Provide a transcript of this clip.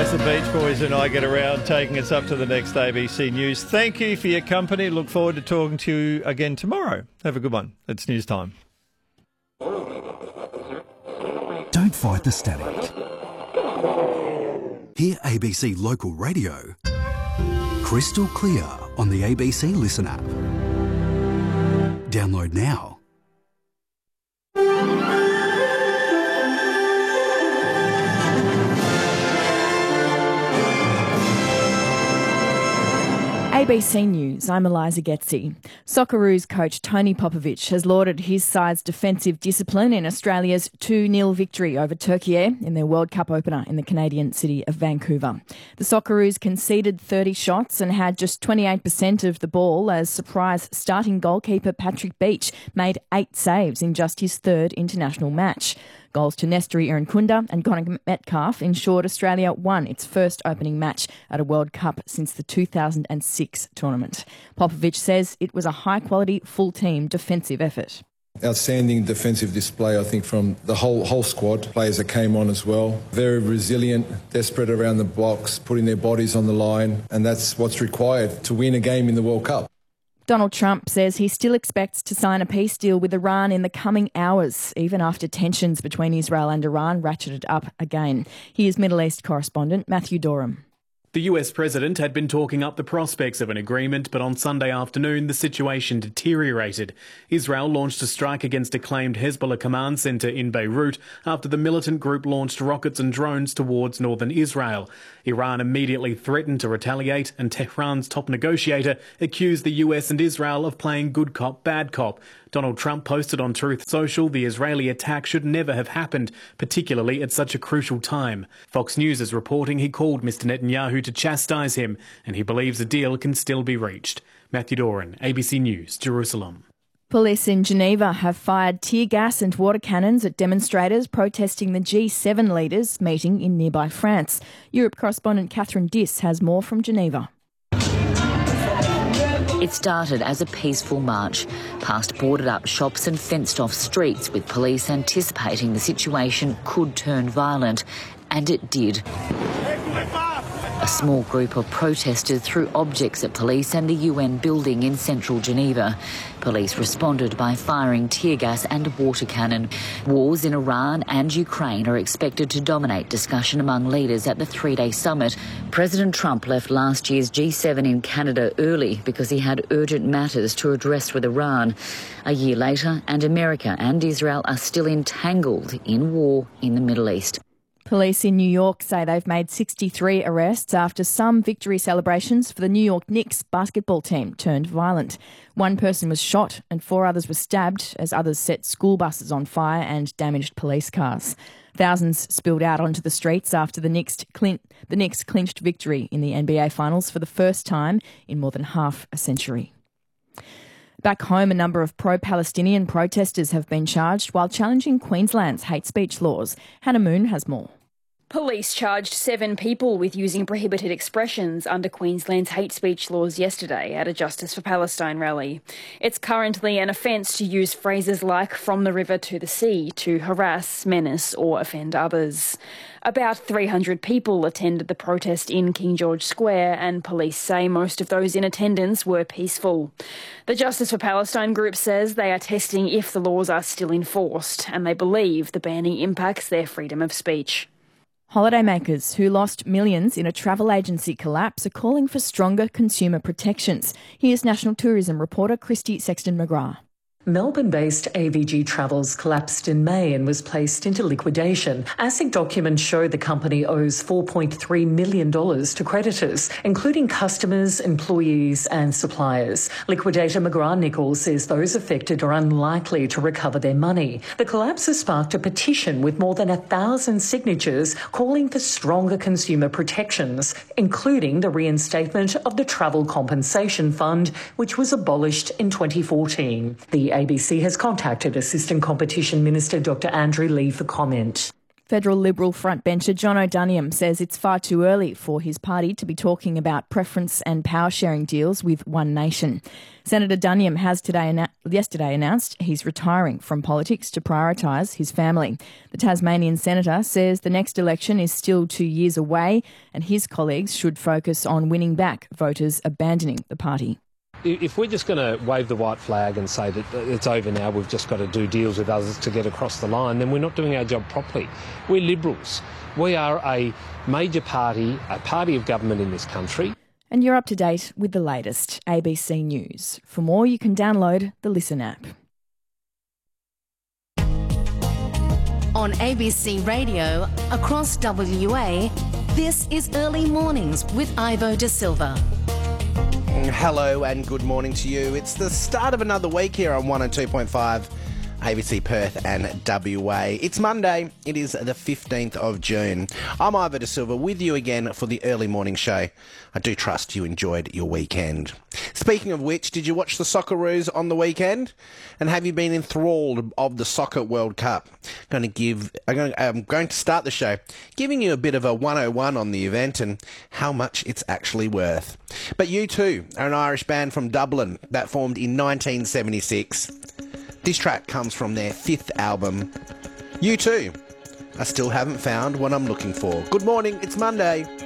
as the Beach Boys and I get around, taking us up to the next ABC News. Thank you for your company. Look forward to talking to you again tomorrow. Have a good one. It's news time. Don't fight the static. Hear ABC Local Radio crystal clear on the ABC Listen app. Download now. ABC News, I'm Eliza Getzi. Socceroos coach Tony Popovic has lauded his side's defensive discipline in Australia's 2-0 victory over Turkey in their World Cup opener in the Canadian city of Vancouver. The Socceroos conceded 30 shots and had just 28% of the ball as surprise starting goalkeeper Patrick Beach made 8 saves in just his third international match. Goals to Nestori Irankunda and Conor Metcalf ensured Australia won its first opening match at a World Cup since the 2006 tournament. Popovic says it was a high-quality, full-team defensive effort. Outstanding defensive display, I think, from the whole squad. Players that came on as well. Very resilient, desperate around the box, putting their bodies on the line, and that's what's required to win a game in the World Cup. Donald Trump says he still expects to sign a peace deal with Iran in the coming hours, even after tensions between Israel and Iran ratcheted up again. Here's Middle East correspondent Matthew Dorham. The US president had been talking up the prospects of an agreement, but on Sunday afternoon the situation deteriorated. Israel launched a strike against a claimed Hezbollah command centre in Beirut after the militant group launched rockets and drones towards northern Israel. Iran immediately threatened to retaliate, and Tehran's top negotiator accused the US and Israel of playing good cop, bad cop. Donald Trump posted on Truth Social the Israeli attack should never have happened, particularly at such a crucial time. Fox News is reporting he called Mr Netanyahu to chastise him, and he believes a deal can still be reached. Matthew Doran, ABC News, Jerusalem. Police in Geneva have fired tear gas and water cannons at demonstrators protesting the G7 leaders meeting in nearby France. Europe correspondent Catherine Diss has more from Geneva. It started as a peaceful march, past boarded-up shops and fenced-off streets, with police anticipating the situation could turn violent, and it did. A small group of protesters threw objects at police and the UN building in central Geneva. Police responded by firing tear gas and water cannon. Wars in Iran and Ukraine are expected to dominate discussion among leaders at the 3-day summit. President Trump left last year's G7 in Canada early because he had urgent matters to address with Iran. A year later, and America and Israel are still entangled in war in the Middle East. Police in New York say they've made 63 arrests after some victory celebrations for the New York Knicks basketball team turned violent. One person was shot and 4 others were stabbed as others set school buses on fire and damaged police cars. Thousands spilled out onto the streets after the Knicks clinched victory in the NBA Finals for the first time in more than half a century. Back home, a number of pro-Palestinian protesters have been charged while challenging Queensland's hate speech laws. Hannah Moon has more. Police charged 7 people with using prohibited expressions under Queensland's hate speech laws yesterday at a Justice for Palestine rally. It's currently an offence to use phrases like "from the river to the sea" to harass, menace or offend others. About 300 people attended the protest in King George Square, and police say most of those in attendance were peaceful. The Justice for Palestine group says they are testing if the laws are still enforced, and they believe the banning impacts their freedom of speech. Holidaymakers who lost millions in a travel agency collapse are calling for stronger consumer protections. Here's National Tourism reporter Christy Sexton-McGrath. Melbourne-based AVG Travels collapsed in May and was placed into liquidation. ASIC documents show the company owes $4.3 million to creditors, including customers, employees and suppliers. Liquidator McGrath-Nichols says those affected are unlikely to recover their money. The collapse has sparked a petition with more than 1,000 signatures calling for stronger consumer protections, including the reinstatement of the Travel Compensation Fund, which was abolished in 2014. The ABC has contacted Assistant Competition Minister Dr Andrew Lee for comment. Federal Liberal frontbencher John O'Duniam says it's far too early for his party to be talking about preference and power-sharing deals with One Nation. Senator Duniam has yesterday announced he's retiring from politics to prioritise his family. The Tasmanian senator says the next election is still 2 years away and his colleagues should focus on winning back voters abandoning the party. If we're just going to wave the white flag and say that it's over now, we've just got to do deals with others to get across the line, then we're not doing our job properly. We're Liberals. We are a major party, a party of government in this country. And you're up to date with the latest ABC News. For more, you can download the Listen app. On ABC Radio, across WA, this is Early Mornings with Ivo De Silva. Hello and good morning to you. It's the start of another week here on 102.5 ABC Perth and WA. It's Monday. It is the 15th of June. I'm Ivo De Silva with you again for the early morning show. I do trust you enjoyed your weekend. Speaking of which, did you watch the Socceroos on the weekend? And have you been enthralled of the Soccer World Cup? I'm going to start the show giving you a bit of a 101 on the event and how much it's actually worth. But U2 are an Irish band from Dublin that formed in 1976. This track comes from their 5th album. U2, I still haven't found what I'm looking for. Good morning, it's Monday.